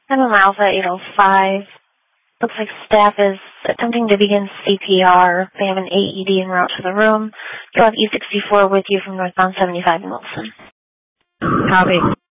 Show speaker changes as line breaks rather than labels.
I'm Alpha 805. Looks like staff is attempting to begin CPR. They have an AED en route to the room. You'll have E64 with you from northbound 75 in Wilson.
Copy.